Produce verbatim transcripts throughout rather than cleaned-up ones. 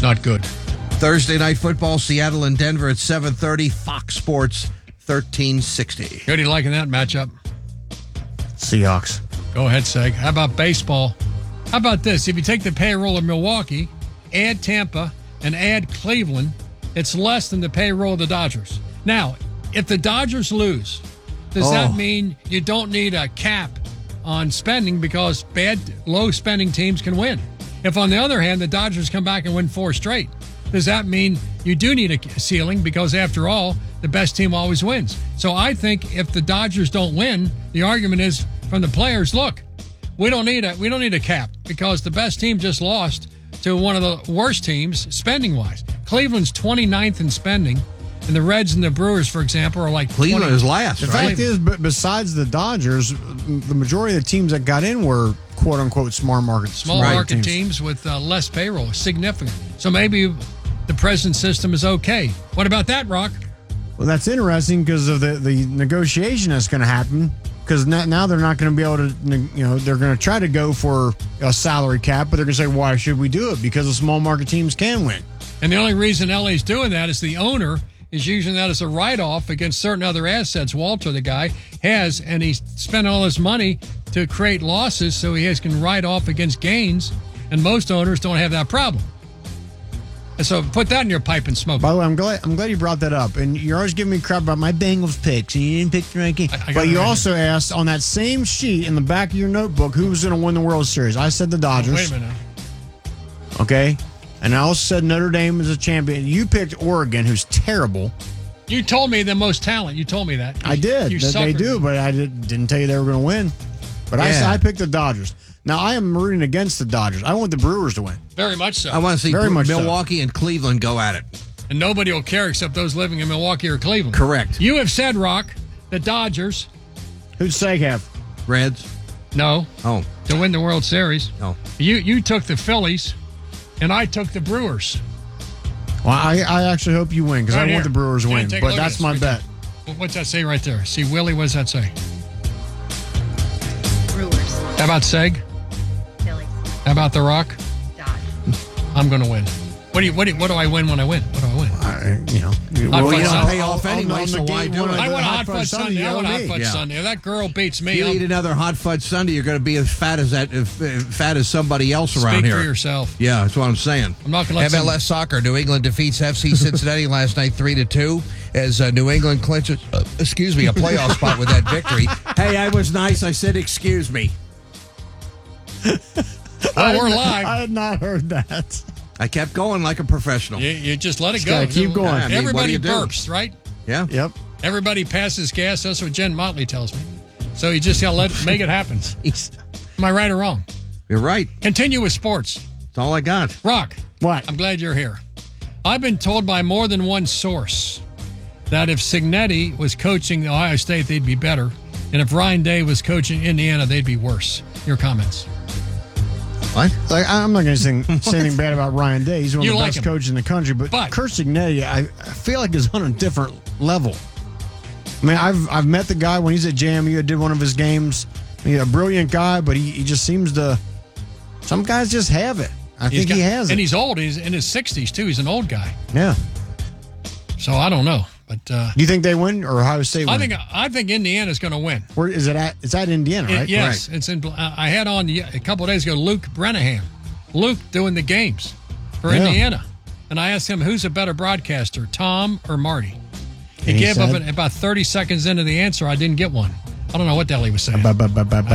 Not good. Thursday Night Football, Seattle and Denver at seven thirty, Fox Sports thirteen sixty. How do you liking that matchup? Seahawks. Go ahead, Seg. How about baseball? How about this? If you take the payroll of Milwaukee, add Tampa, and add Cleveland, it's less than the payroll of the Dodgers. Now, if the Dodgers lose, does Oh. that mean you don't need a cap on spending because bad, low-spending teams can win? If, on the other hand, the Dodgers come back and win four straight, does that mean you do need a ceiling because, after all, the best team always wins? So I think if the Dodgers don't win, the argument is from the players, look, we don't need a we don't need a cap because the best team just lost to one of the worst teams spending-wise. Cleveland's twenty-ninth in spending, and the Reds and the Brewers, for example, are like Cleveland twenty is last, The right? fact is, but besides the Dodgers, the majority of the teams that got in were quote unquote small market small right. market teams with uh, less payroll, significant. So maybe the present system is okay. What about that, Rock? Well, that's interesting because of the, the negotiation that's going to happen. Because now they're not going to be able to, you know, they're going to try to go for a salary cap, but they're going to say, why should we do it? Because the small market teams can win. And the only reason L A's doing that is the owner is using that as a write-off against certain other assets Walter, the guy, has, and he spent all his money to create losses so he has, can write off against gains, and most owners don't have that problem. And so put that in your pipe and smoke. By the way, I'm glad I'm glad you brought that up. And you're always giving me crap about my Bengals picks, and you didn't pick the right game. I- I got But it you right also asked on that same sheet in the back of your notebook who was going to win the World Series. I said the Dodgers. Wait a minute now. Okay. And I also said Notre Dame is a champion. You picked Oregon, who's terrible. You told me the most talent. You told me that. I did. You that they suckered do, me. but I did, didn't tell you they were going to win. But I, Yeah. I picked the Dodgers. Now, I am rooting against the Dodgers. I want the Brewers to win. Very much so. I want to see Very much so. Milwaukee and Cleveland go at it. And nobody will care except those living in Milwaukee or Cleveland. Correct. You have said, Rock, the Dodgers, Who'd Seg have? Reds? no, Oh. to win the World Series. Oh. You you took the Phillies, and I took the Brewers. Well, I, I actually hope you win because Right I here. want the Brewers to Yeah, win. take a But look at that's this my right bet. Well, what's that say right there? See, Willie, what does that say? Brewers. How about Seg? Phillies. How about The Rock? Dodge. I'm going to win. What do you? What do, you, what do I win when I win? What do I win? I, you know, Hot Well, Fudge you don't Sundae. pay off I'll- anyway, I'll so why negate do one it? of I the want a Hot hot Fudge fudge Sundae sundae. I want a hot you owe fudge me. Yeah. sundae. If that girl beats me, If you I'm- eat another hot fudge sundae, you're going to be as fat as that, as fat as somebody else around speak here. for yourself. Yeah, that's what I'm saying. I'm not going to let M L S some- soccer. New England defeats F C Cincinnati last night three to two as uh, New England clinches, uh, excuse me, a playoff spot with that victory. Hey, I was nice. I said, excuse me. Oh, we're live. I had not heard that. I kept going like a professional. You, you just let it Just go. gotta keep going. I mean, what do Everybody you do? burps, right? Yeah. Yep. Everybody passes gas. That's what Jen Motley tells me. So you just gotta let make it happen. Am I right or wrong? You're right. Continue with sports. That's all I got. Rock, What? I'm glad you're here. I've been told by more than one source that if Signetti was coaching Ohio State, they'd be better. And if Ryan Day was coaching Indiana, they'd be worse. Your comments. What? Like, I'm not going to say say anything bad about Ryan Day. He's one of You the like best him. coaches in the country. But, But- Kurt Signetti, I, I feel like is on a different level. I mean, I've I've met the guy when he's at J M U. I did one of his games. He's a brilliant guy, but he, he just seems to. Some guys just have it. I He's think got- he has And it. he's old. He's in his sixties, too. He's an old guy. Yeah. So I don't know. But uh, Do you think they win or Ohio State win? I think I think Indiana's going to win. Where is it at? It's at Indiana, It- right? yes, it's in. Uh, I had on a couple of days ago Luke Brennahan, Luke doing the games for Yeah. Indiana, and I asked him who's a better broadcaster, Tom or Marty. He And he gave up said- an, about thirty seconds into the answer. I didn't get one. I don't know what the hell he was saying. Ba- ba- ba- ba- ba-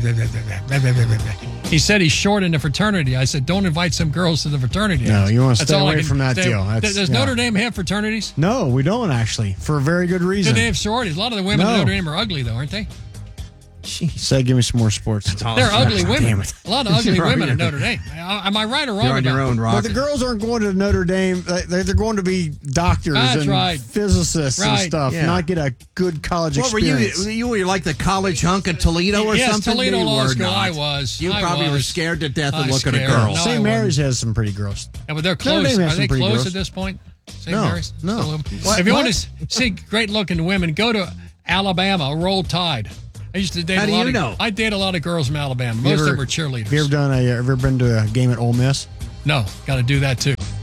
He said he's short in the fraternity. I said, don't invite some girls to the fraternity. No, you wanna That's stay all I away can from that stay- deal. That's- Does yeah. Notre Dame have fraternities? No, we don't actually, for a very good Do reason. they have sororities? A lot of the women No. in Notre Dame are ugly, though, aren't they? Say, give me some more sports. They're ugly women. Damn it. A lot of ugly You're women on at your- Notre Dame. Am I right or wrong? You're on your about own, that? Rock. But the girls aren't going to Notre Dame. They- They're going to be doctors That's and right. physicists and Right. stuff, Yeah. not get a good college What were experience. you? You were like the college hunk at Toledo or Yes, something? Toledo You Law were School, not. I was. You I probably were was. scared to death I of was looking at scared. girls. No, I Saint Mary's wasn't. has some pretty girls. Yeah, but they're Notre close. Dame has Are some they pretty close girls. at this point? Saint No, Mary's? no. Still open? What- if you what? want to see great looking women, go to Alabama, Roll Tide. I used to date How a do lot you of, know? I date a lot of girls from Alabama. You Most of ever- them are cheerleaders. Have you ever done a? Ever been to a game at Ole Miss? No, got to do that too.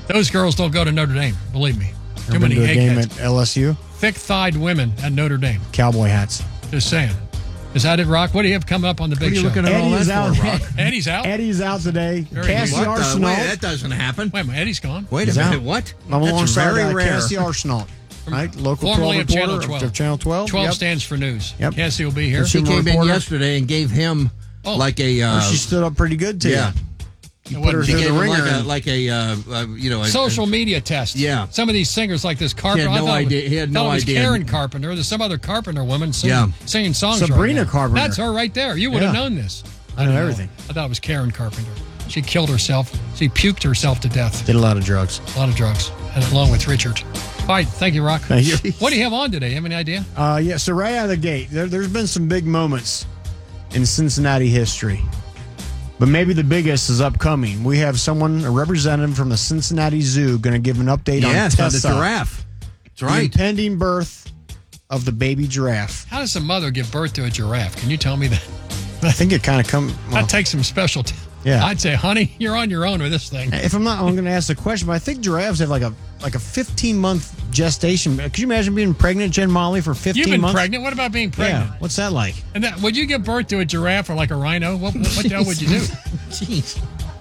Those girls don't go to Notre Dame, believe me. Too Ever many been to a game eggheads. at L S U? Thick-thighed women at Notre Dame. Cowboy hats. Just saying. Is that it, Rock? What do you have coming up on the big What are you show? looking at all Eddie's that out. for, Rock? Eddie's out? Eddie's out today. Very Cassie good. What the- Arsenault. wait, that doesn't happen. Wait a minute, Eddie's gone. Wait a He's minute, out. what? I'm That's alongside very uh, rare. Cassie Arsenault, right? Local Formerly twelve of Channel reporter twelve. of Channel twelve. twelve Yep. stands for news. Yep. Cassie will be here. She Consumer came in reporter. yesterday and gave him Oh. like a. Uh, She stood up pretty good to yeah. you. It Put her wasn't- She through gave the him ringer. like a, and- like a uh, uh, you know, a, Social media test. Yeah. Some of these singers like this Carpenter. He had I no thought it was- idea- he had no thought it was idea. Karen Carpenter. There's some other Carpenter woman singing, Yeah. singing songs. Sabrina right now. Carpenter. That's her right there. You would have Yeah. known this. I know didn't everything. I thought it was Karen Carpenter. She killed herself. She puked herself to death. Did a lot of drugs. A lot of drugs, and along with Richard. All right, thank you, Rock. Thank you. What do you have on today? Have any idea? Uh, yeah, so right out of the gate, there, there's been some big moments in Cincinnati history. But maybe the biggest is upcoming. We have someone, a representative from the Cincinnati Zoo, going to give an update yes, on on the Tessa, giraffe. That's the right. impending birth of the baby giraffe. How does a mother give birth to a giraffe? Can you tell me that? I think it kind of come. Well, That takes some special. T- Yeah. I'd say, honey, you're on your own with this thing. if I'm not, I'm going to ask the question. But I think giraffes have like a like a fifteen month gestation. Could you imagine being pregnant, Jen Molly, for fifteen You've been months? pregnant. What about being pregnant? Yeah. What's that like? And that, would you give birth to a giraffe or like a rhino? What, what, what the hell would you do? Jeez.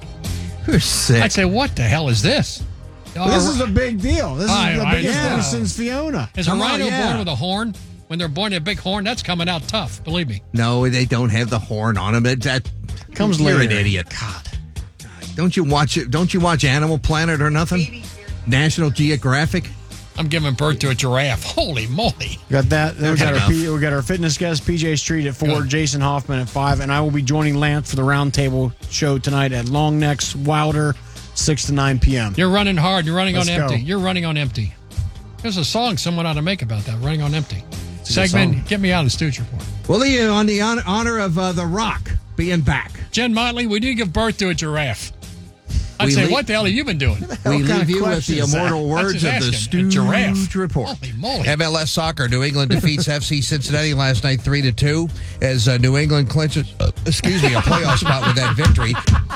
You're sick. I'd say, what the hell is this? Well, this is a big deal. This is I- the I biggest know. thing since Fiona. Is a Come on, rhino yeah. born with a horn? When they're born with a big horn, that's coming out tough. Believe me. No, they don't have the horn on them. It, that Comes you're later. an idiot. God. Don't you watch it? Don't you watch Animal Planet or nothing? National Geographic. I'm giving birth to a giraffe. Holy moly! Got that. Then we got our enough. P, we got our fitness guest P J Street at four, Good. Jason Hoffman at five, and I will be joining Lance for the roundtable show tonight at Long Necks Wilder, six to nine p.m. You're running hard. You're running Let's on empty. go. You're running on empty. There's a song someone ought to make about that. Running on empty. a good Segment. song. Get me out of the Stooge Report. Well, the, on the hon- honor of uh, The Rock being back, Jen Motley, we do give birth to a giraffe. I'd We say, leave- what the hell have you been doing? we kind of leave you with question the is that? immortal That's words just of the asking. A Stooge giraffe. Report. Holy moly! M L S Soccer, New England defeats F C Cincinnati last night three to two as uh, New England clinches, uh, excuse me, a playoff spot with that victory.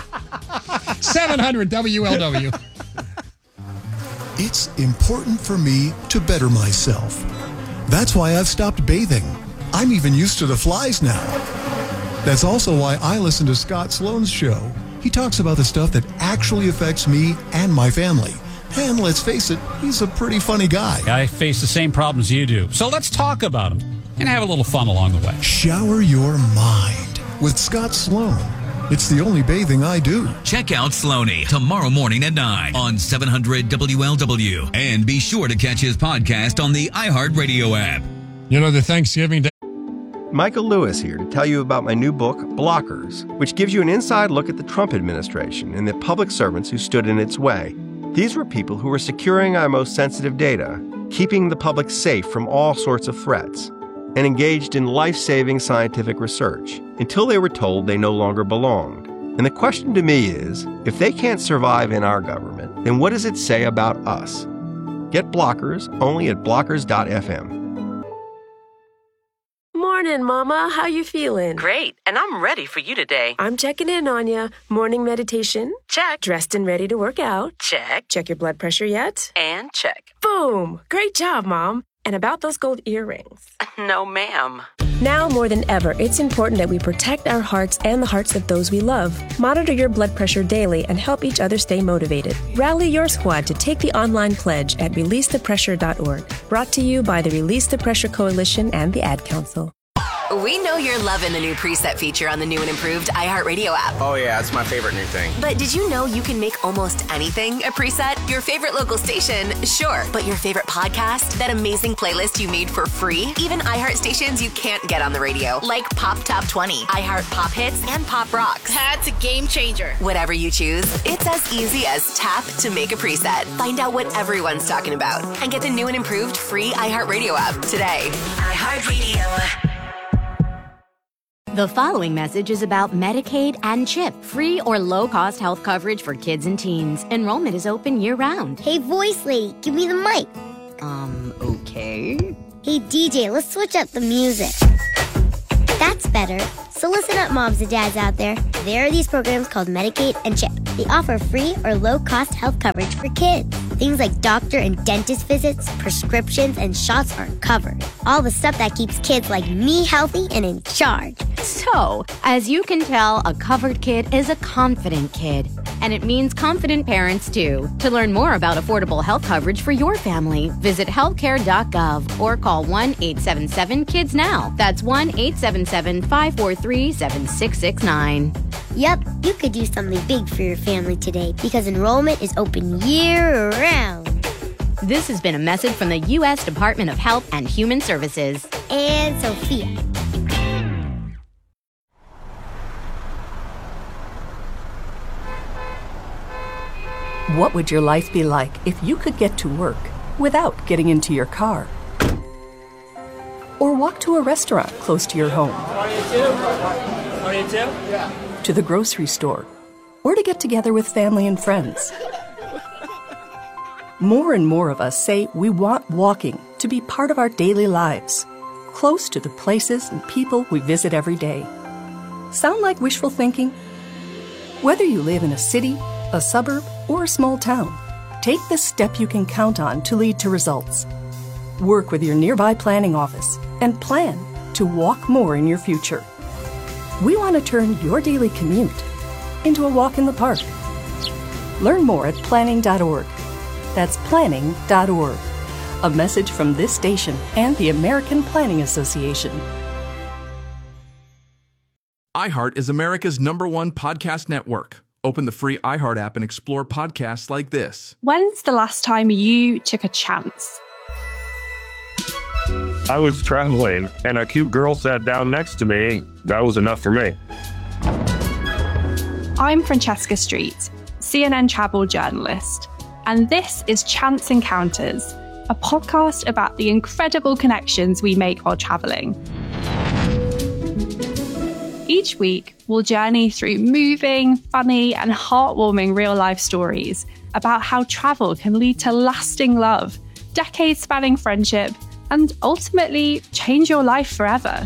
seven hundred W L W. It's important for me to better myself. That's why I've stopped bathing. I'm even used to the flies now. That's also why I listen to Scott Sloan's show. He talks about the stuff that actually affects me and my family. And let's face it, he's a pretty funny guy. I face the same problems you do. So let's talk about them and have a little fun along the way. Shower your mind with Scott Sloan. It's the only bathing I do. Check out Sloaney tomorrow morning at nine on seven hundred W L W. And be sure to catch his podcast on the iHeartRadio app. You know, the Thanksgiving Day. Michael Lewis here to tell you about my new book, Blockers, which gives you an inside look at the Trump administration and the public servants who stood in its way. These were people who were securing our most sensitive data, keeping the public safe from all sorts of threats, and engaged in life-saving scientific research until they were told they no longer belonged. And the question to me is, if they can't survive in our government, then what does it say about us? Get Blockers only at blockers dot f m. Morning, Mama. How you feeling? Great, and I'm ready for you today. I'm checking in on you. Morning meditation? Check. Dressed and ready to work out? Check. Check your blood pressure yet? And check. Boom! Great job, Mom. And about those gold earrings. No, ma'am. Now more than ever, it's important that we protect our hearts and the hearts of those we love. Monitor your blood pressure daily and help each other stay motivated. Rally your squad to take the online pledge at release the pressure dot org. Brought to you by the Release the Pressure Coalition and the Ad Council. We know you're loving the new preset feature on the new and improved iHeartRadio app. Oh, yeah, it's my favorite new thing. But did you know you can make almost anything a preset? Your favorite local station, sure. But your favorite podcast? That amazing playlist you made for free? Even iHeart stations you can't get on the radio, like Pop Top twenty, iHeart Pop Hits, and Pop Rocks. That's a game changer. Whatever you choose, it's as easy as tap to make a preset. Find out what everyone's talking about and get the new and improved free iHeartRadio app today. iHeartRadio. The following message is about Medicaid and CHIP, free or low-cost health coverage for kids and teens. Enrollment is open year-round. Hey, voice lady, give me the mic. Um, okay. Hey, D J, let's switch up the music. That's better. So listen up, moms and dads out there. There are these programs called Medicaid and CHIP. They offer free or low-cost health coverage for kids. Things like doctor and dentist visits, prescriptions, and shots are covered. All the stuff that keeps kids like me healthy and in charge. So, as you can tell, a covered kid is a confident kid. And it means confident parents, too. To learn more about affordable health coverage for your family, visit healthcare dot gov or call one eight seven seven kids now. That's one eight seven seven, five four three, seven six six nine. Yep, you could do something big for your family today because enrollment is open year-round. This has been a message from the U S Department of Health and Human Services. And Sophia. What would your life be like if you could get to work without getting into your car? Or walk to a restaurant close to your home? To the grocery store? Or to get together with family and friends? More and more of us say we want walking to be part of our daily lives, close to the places and people we visit every day. Sound like wishful thinking? Whether you live in a city, a suburb, or a small town, take the step you can count on to lead to results. Work with your nearby planning office and plan to walk more in your future. We want to turn your daily commute into a walk in the park. Learn more at planning dot org. That's planning dot org. A message from this station and the American Planning Association. iHeart is America's number one podcast network. Open the free iHeart app and explore podcasts like this. When's the last time you took a chance? I was traveling and a cute girl sat down next to me. That was enough for me. I'm Francesca Street, C N N travel journalist, and this is Chance Encounters, a podcast about the incredible connections we make while traveling. Each week, we'll journey through moving, funny, and heartwarming real-life stories about how travel can lead to lasting love, decades-spanning friendship, and ultimately change your life forever.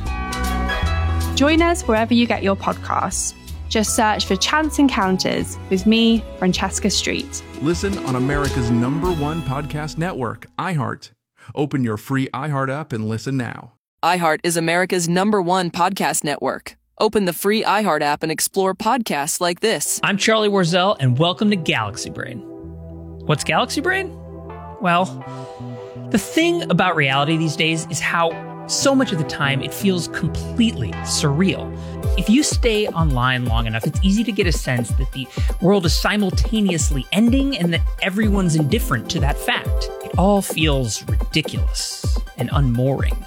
Join us wherever you get your podcasts. Just search for Chance Encounters with me, Francesca Street. Listen on America's number one podcast network, iHeart. Open your free iHeart app and listen now. iHeart is America's number one podcast network. Open the free iHeart app and explore podcasts like this. I'm Charlie Warzel, and welcome to Galaxy Brain. What's Galaxy Brain? Well, the thing about reality these days is how so much of the time it feels completely surreal. If you stay online long enough, it's easy to get a sense that the world is simultaneously ending and that everyone's indifferent to that fact. It all feels ridiculous and unmooring.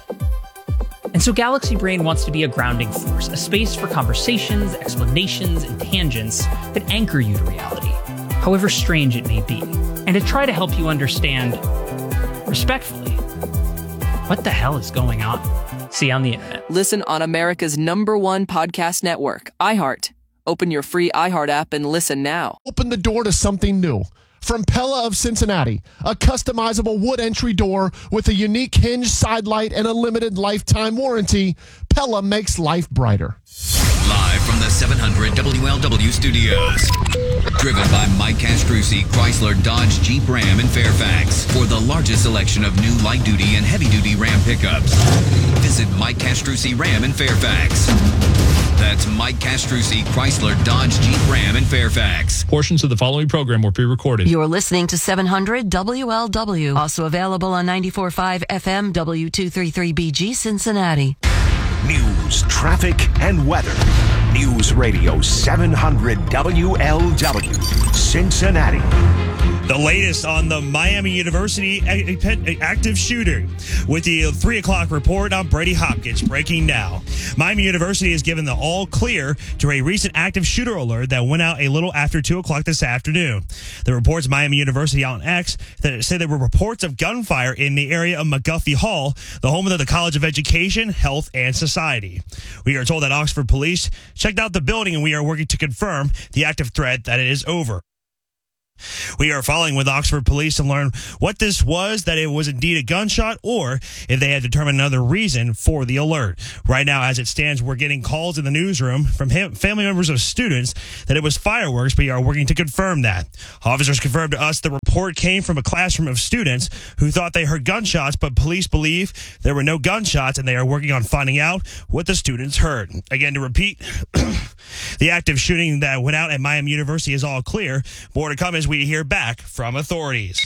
And so Galaxy Brain wants to be a grounding force, a space for conversations, explanations, and tangents that anchor you to reality, however strange it may be, and to try to help you understand, respectfully, what the hell is going on? See on the internet. Listen on America's number one podcast network, iHeart. Open your free iHeart app and listen now. Open the door to something new. From Pella of Cincinnati, a customizable wood entry door with a unique hinge side light and a limited lifetime warranty, Pella makes life brighter. Live from the seven hundred W L W studios. Driven by Mike Castrucci, Chrysler, Dodge, Jeep, Ram, and Fairfax. For the largest selection of new light-duty and heavy-duty Ram pickups. Visit Mike Castrucci Ram in Fairfax. That's Mike Castrucci, Chrysler, Dodge, Jeep, Ram, and Fairfax. Portions of the following program were pre-recorded. You're listening to seven hundred W L W. Also available on ninety-four point five F M W two thirty-three B G Cincinnati. News, traffic, and weather. News Radio seven hundred W L W, Cincinnati. The latest on the Miami University active shooter with the three o'clock report on Brady Hopkins breaking now. Miami University has given the all clear to a recent active shooter alert that went out a little after two o'clock this afternoon. The reports Miami University on X that say there were reports of gunfire in the area of McGuffey Hall, the home of the College of Education, Health, and Society. We are told that Oxford police checked out the building and we are working to confirm the active threat that it is over. We are following with Oxford Police to learn what this was, that it was indeed a gunshot, or if they had determined another reason for the alert. Right now, as it stands, we're getting calls in the newsroom from him, family members of students that it was fireworks, but we are working to confirm that. Officers confirmed to us the report came from a classroom of students who thought they heard gunshots, but police believe there were no gunshots, and they are working on finding out what the students heard. Again, to repeat, the active shooting that went out at Miami University is all clear. More to come as we hear back from authorities.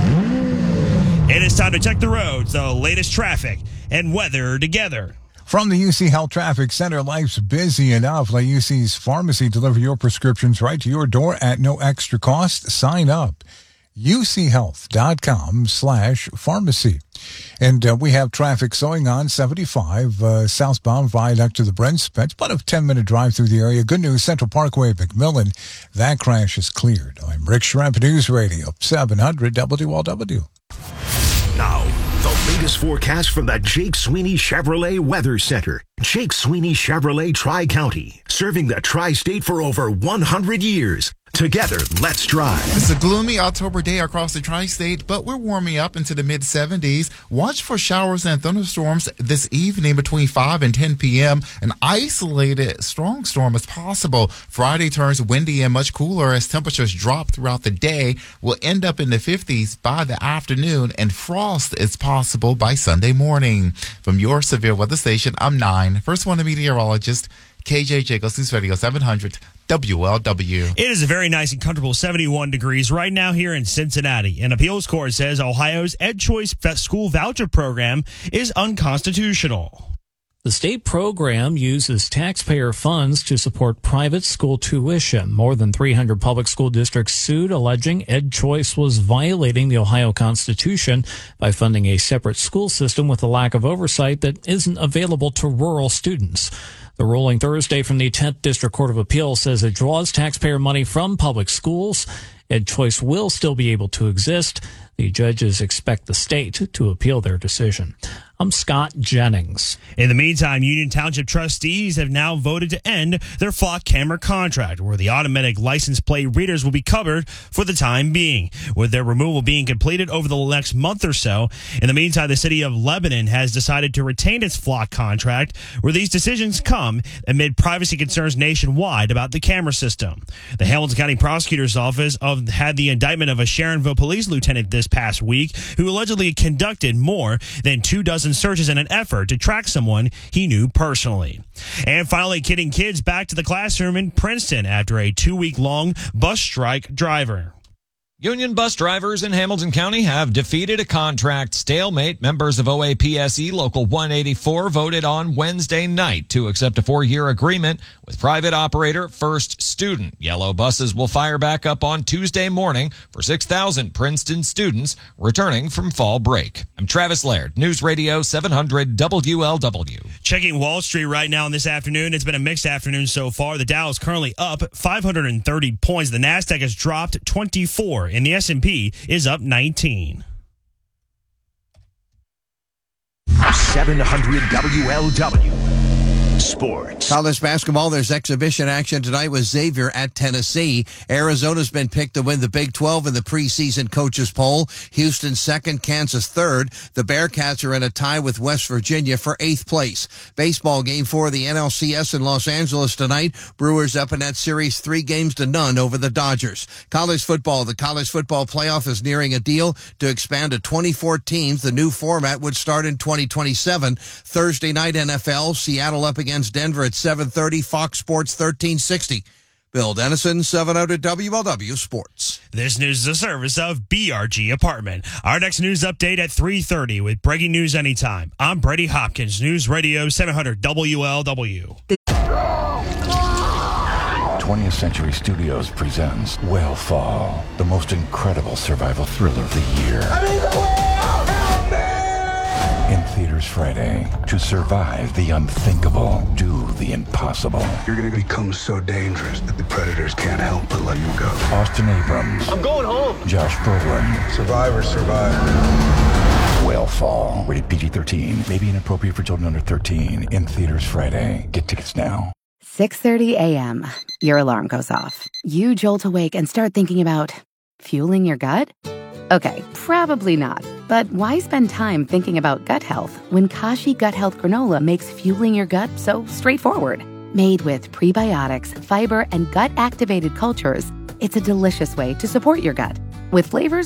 It is time to check the roads, the latest traffic and weather together. From the U C Health Traffic Center, life's busy enough. Let U C's pharmacy deliver your prescriptions right to your door at no extra cost. Sign up. uchealth.com slash pharmacy. And uh, we have traffic slowing on seventy-five, uh, southbound viaduct to the Brent Spence. About a ten-minute drive through the area. Good news, Central Parkway, McMillan. That crash is cleared. I'm Rick Shrimp, News Radio, seven hundred W L W. Now, the latest forecast from the Jake Sweeney Chevrolet Weather Center. Jake Sweeney Chevrolet Tri-County, serving the tri-state for over one hundred years. Together, let's drive. It's a gloomy October day across the tri-state, but we're warming up into the mid seventies. Watch for showers and thunderstorms this evening between five and ten p.m. An isolated strong storm is possible. Friday turns windy and much cooler as temperatures drop throughout the day. We'll end up in the fifties by the afternoon, and frost is possible by Sunday morning. From your severe weather station, I'm Nine. First one, a meteorologist, K J Jacobs, News Radio seven hundred W L W. It is a very nice and comfortable seventy-one degrees right now here in Cincinnati. An appeals court says Ohio's EdChoice school voucher program is unconstitutional. The state program uses taxpayer funds to support private school tuition. More than three hundred public school districts sued, alleging EdChoice was violating the Ohio Constitution by funding a separate school system with a lack of oversight that isn't available to rural students. The ruling Thursday from the tenth District Court of Appeals says it draws taxpayer money from public schools. EdChoice will still be able to exist. The judges expect the state to appeal their decision. I'm Scott Jennings. In the meantime, Union Township trustees have now voted to end their flock camera contract, where the automatic license plate readers will be covered for the time being, with their removal being completed over the next month or so. In the meantime, the city of Lebanon has decided to retain its flock contract, where these decisions come amid privacy concerns nationwide about the camera system. The Hamilton County Prosecutor's Office of, had the indictment of a Sharonville police lieutenant this past week who allegedly conducted more than two dozen searches in an effort to track someone he knew personally. And finally, getting kids back to the classroom in Princeton after a two-week-long bus strike driver. Union bus drivers in Hamilton County have defeated a contract stalemate. Members of O A P S E Local one eighty-four voted on Wednesday night to accept a four-year agreement with private operator First Student. Yellow buses will fire back up on Tuesday morning for six thousand Princeton students returning from fall break. I'm Travis Laird, News Radio seven hundred W L W. Checking Wall Street right now this afternoon. It's been a mixed afternoon so far. The Dow is currently up five hundred thirty points. The Nasdaq has dropped twenty-four. And the S and P is up nineteen. seven hundred W L W. Sports. College basketball, there's exhibition action tonight with Xavier at Tennessee. Arizona's been picked to win the Big twelve in the preseason coaches poll. Houston second, Kansas third. The Bearcats are in a tie with West Virginia for eighth place. Baseball game four of the N L C S in Los Angeles tonight. Brewers up in that series three games to none over the Dodgers. College football, the college football playoff is nearing a deal to expand to twenty-four teams. The new format would start in twenty twenty-seven. Thursday night N F L, Seattle up against Denver at seven thirty, Fox Sports thirteen sixty. Bill Dennison, seven hundred W L W Sports. This news is a service of B R G Apartment. Our next news update at three thirty with breaking news anytime. I'm Brady Hopkins, News Radio seven hundred W L W. twentieth Century Studios presents Whale the most incredible survival thriller of the year. I mean, the whale! Help me! In theaters Friday. To survive the unthinkable, do the impossible. You're going to become so dangerous that the predators can't help but let you go. Austin Abrams. I'm going home. Josh Brolin. Survivors survive. Whalefall. Rated P G thirteen. May be inappropriate for children under thirteen. In theaters Friday. Get tickets now. six thirty a.m. Your alarm goes off. You jolt awake and start thinking about Fueling your gut? Okay, probably not. But why spend time thinking about gut health when Kashi Gut Health Granola makes fueling your gut so straightforward? Made with prebiotics, fiber, and gut-activated cultures, it's a delicious way to support your gut. With flavors